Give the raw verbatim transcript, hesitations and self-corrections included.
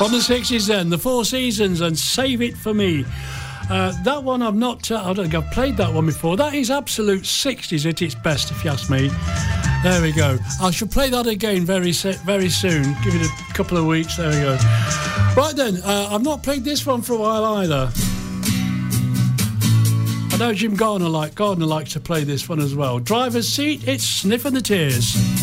From the sixties then, the Four Seasons and Save It For Me. Uh, that one I've not, uh, I don't think I've played that one before. That is absolute sixties at its best, if you ask me. There we go. I shall play that again very very soon. Give it a couple of weeks. There we go. Right then, uh, I've not played this one for a while either. I know Jim Gardner, like, Gardner likes to play this one as well. Driver's Seat, it's Sniffing the Tears.